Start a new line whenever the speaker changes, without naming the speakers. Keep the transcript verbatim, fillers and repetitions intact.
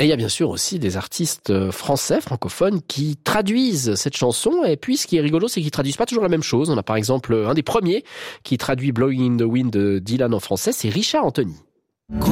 Et il y a bien sûr aussi des artistes français, francophones, qui traduisent cette chanson. Et puis, ce qui est rigolo, c'est qu'ils traduisent pas toujours la même chose. On a par exemple un des premiers qui traduit Blowing in the Wind de Dylan en français, c'est Richard Anthony.